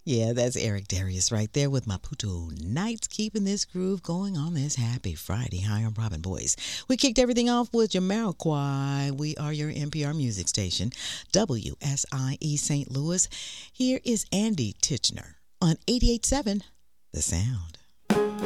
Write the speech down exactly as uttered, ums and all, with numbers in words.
Yeah, that's Eric Darius right there with Maputo Nights, keeping this groove going on this happy Friday. Hi, I'm Robin Boyce. We kicked everything off with Jamiroquai. We are your N P R music station, W S I E Saint Louis. Here is Andy Titchener on eighty-eight point seven The Sound.